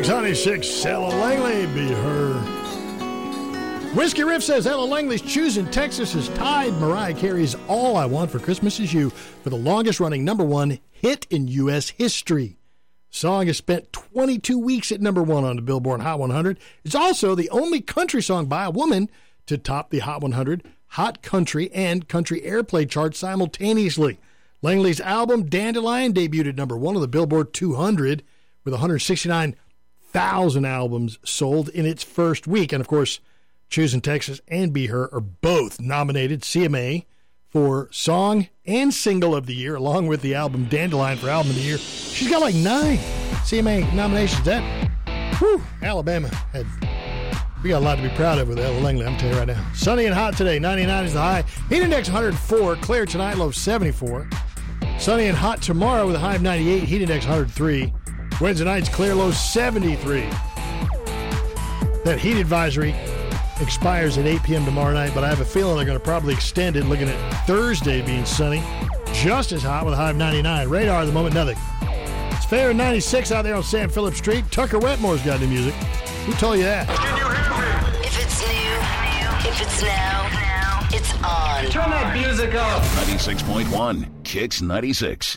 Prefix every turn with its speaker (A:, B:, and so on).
A: Kicks 96, Ella Langley, Be Her. Whiskey Riff says Ella Langley's Choosing Texas has tied Mariah Carey's All I Want for Christmas Is You for the longest-running #1 hit in U.S. history. The song has spent 22 weeks at #1 on the Billboard Hot 100. It's also the only country song by a woman to top the Hot 100, Hot Country, and Country Airplay charts simultaneously. Langley's album, Dandelion, debuted at #1 on the Billboard 200 with 169,000 albums sold in its first week. And, of course, Choosing Texas and Be Her are both nominated CMA for Song and Single of the Year, along with the album Dandelion for Album of the Year. She's got like 9 CMA nominations. Alabama we got a lot to be proud of with Ella Langley, I'm telling you right now. Sunny and hot today, 99 is the high. Heat index 104, clear tonight, low 74. Sunny and hot tomorrow with a high of 98, heat index 103. Wednesday night's clear, low 73. That heat advisory expires at 8 p.m. tomorrow night, but I have a feeling they're going to probably extend it, looking at Thursday being sunny. Just as hot with a high of 99. Radar at the moment, nothing. It's fair at 96 out there on Sam Phillips Street. Tucker Wetmore's got new music. Who told you that?
B: Can you hear me? If it's new, if it's now, it's on.
C: Turn that music up.
D: 96.1 Kicks 96.